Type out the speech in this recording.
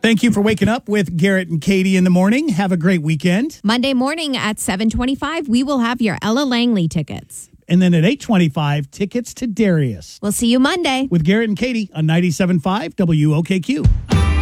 Thank you for waking up with Garrett and Katie in the morning. Have a great weekend. Monday morning at 7:25, we will have your Ella Langley tickets. And then at 8:25, tickets to Darius. We'll see you Monday. With Garrett and Katie on 97.5 WOKQ.